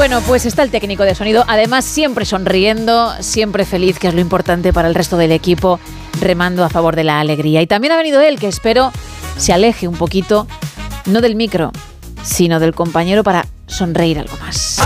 Bueno, pues está el técnico de sonido, además siempre sonriendo, siempre feliz, que es lo importante para el resto del equipo, remando a favor de la alegría. Y también ha venido él, que espero se aleje un poquito, no del micro, sino del compañero, para sonreír algo más.